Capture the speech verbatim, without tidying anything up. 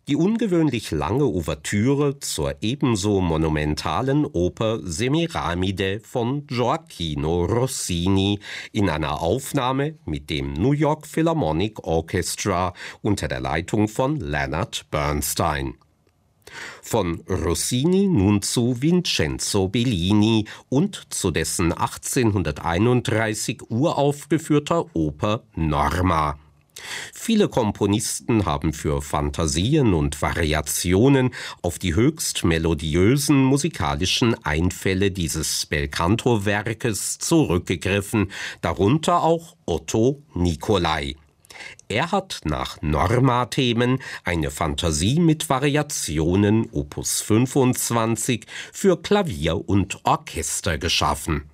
Die ungewöhnlich lange Ouvertüre zur ebenso monumentalen Oper Semiramide von Gioacchino Rossini in einer Aufnahme mit dem New York Philharmonic Orchestra unter der Leitung von Leonard Bernstein. Von Rossini nun zu Vincenzo Bellini und zu dessen achtzehnhunderteinunddreißig uraufgeführter Oper Norma. Viele Komponisten haben für Fantasien und Variationen auf die höchst melodiösen musikalischen Einfälle dieses Belcanto-Werkes zurückgegriffen, darunter auch Otto Nicolai. Er hat nach Norma-Themen eine Fantasie mit Variationen Opus fünfundzwanzig für Klavier und Orchester geschaffen.